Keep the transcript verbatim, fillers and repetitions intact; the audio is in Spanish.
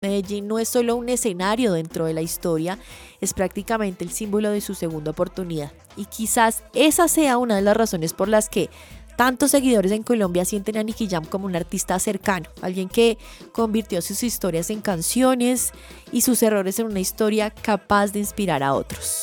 Medellín no es solo un escenario dentro de la historia, es prácticamente el símbolo de su segunda oportunidad. Y quizás esa sea una de las razones por las que tantos seguidores en Colombia sienten a Nicky Jam como un artista cercano, alguien que convirtió sus historias en canciones y sus errores en una historia capaz de inspirar a otros.